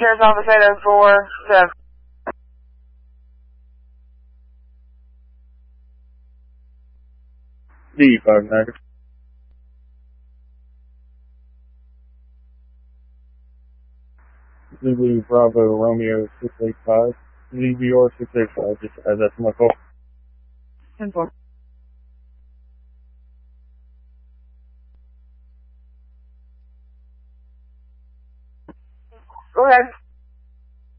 Sheriff's Office 804, so. D59. Zulu Bravo Romeo 685. ZBR 685, just add that to my call. 10-4. Go ahead.